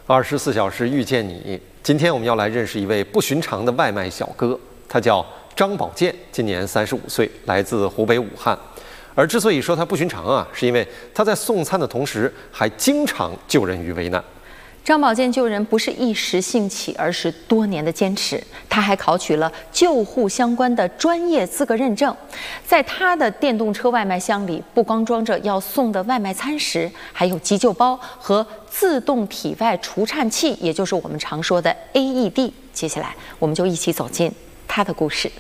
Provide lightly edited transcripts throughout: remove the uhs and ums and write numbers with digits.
24小时遇见你。今天我们要来认识一位不寻常的外卖小哥，他叫张宝建，今年35岁，来自湖北武汉。而之所以说他不寻常啊，是因为他在送餐的同时，还经常救人于危难。 张宝建救人不是一时兴起，而是多年的坚持。他还考取了救护相关的专业资格认证。在他的电动车外卖箱里，不光装着要送的外卖餐食，还有急救包和自动体外除颤器，也就是我们常说的 AED。接下来，我们就一起走进他的故事。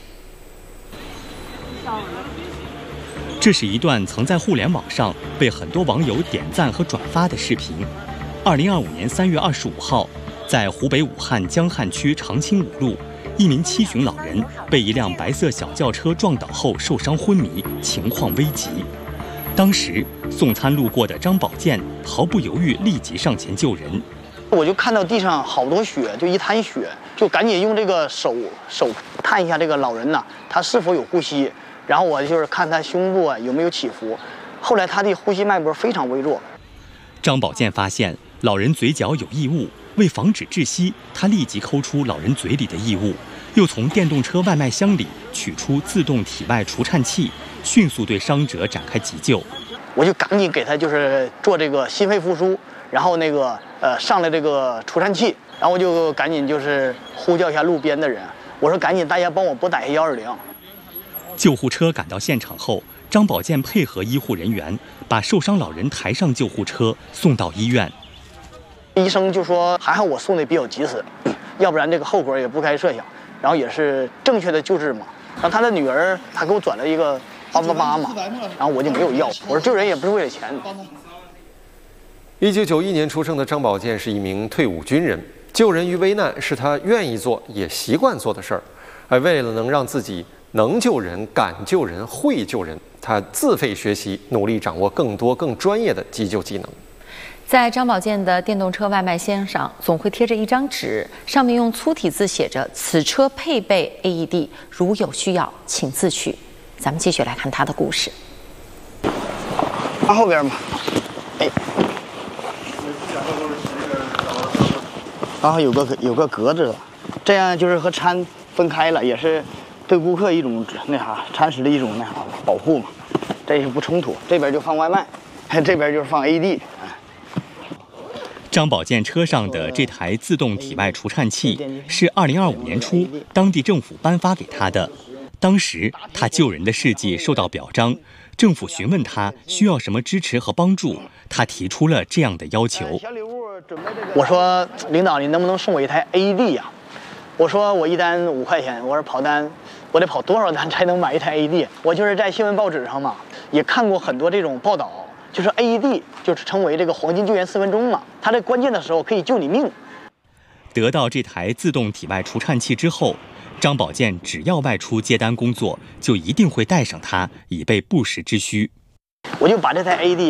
这是一段曾在互联网上被很多网友点赞和转发的视频。2025年3月25号，在湖北武汉江汉区长青5路，一名7旬老人被一辆白色小轿车撞倒后受伤昏迷，情况危急。当时送餐路过的张宝建毫不犹豫，立即上前救人。 我就看到地上好多血，就一滩血，就赶紧用这个手探一下这个老人呐，他是否有呼吸。然后我就是看他胸部有没有起伏。后来他的呼吸脉搏非常微弱。 张宝建发现老人嘴角有异物，为防止窒息，他立即抠出老人嘴里的异物，又从电动车外卖箱里取出自动体外除颤器，迅速对伤者展开急救。 我就赶紧给他就是做这个心肺复苏，然后上来这个除颤器，然后我就赶紧就是呼叫一下路边的人，我说赶紧大家帮我拨打一下120。 救护车赶到现场后，张宝建配合医护人员把受伤老人抬上救护车，送到医院。 医生就说还好我送的比较及时，要不然这个后果也不该设想。然后也是正确的救治嘛。然后他的女儿他给我转了一个888嘛，然后我就没有要。我说救人也不是为了钱。 1991年出生的张宝建是一名退伍军人，救人于危难是他愿意做也习惯做的事儿。而为了能让自己能救人、敢救人、会救人，他自费学习，努力掌握更多更专业的急救技能。 在张宝建的电动车外卖箱上，总会贴着一张纸，上面用粗体字写着：“此车配备 AED， 如有需要，请自取。”咱们继续来看他的故事。 放后边吧。然后有个格子，这样就是和餐分开了，也是对顾客一种餐食的一种保护嘛，这也不冲突。这边就放外卖，这边就是放 AED。 张宝建车上的这台自动体外除颤器是2025年初当地政府颁发给他的。当时他救人的事迹受到表彰，政府询问他需要什么支持和帮助，他提出了这样的要求。 我说领导，你能不能送我一台 AED 呀？我说我一单5块钱，我说跑单我得跑多少单才能买一台 AED？ 我就是在新闻报纸上嘛，也看过很多这种报道，就是 AED 就是称为这个黄金救援4分钟嘛，它在关键的时候可以救你命。 得到这台自动体外除颤器之后，张宝建只要外出接单工作，就一定会带上它，以备不时之需。 我就把这台 AED